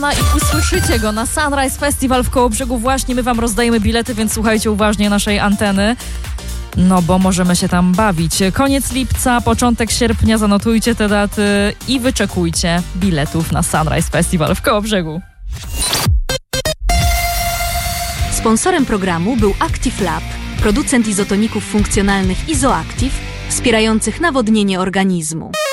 I usłyszycie go na Sunrise Festival w Kołobrzegu. Właśnie my wam rozdajemy bilety, więc słuchajcie uważnie naszej anteny. No bo możemy się tam bawić. Koniec lipca, początek sierpnia, zanotujcie te daty i wyczekujcie biletów na Sunrise Festival w Kołobrzegu. Sponsorem programu był Active Lab, producent izotoników funkcjonalnych Izoactive, wspierających nawodnienie organizmu.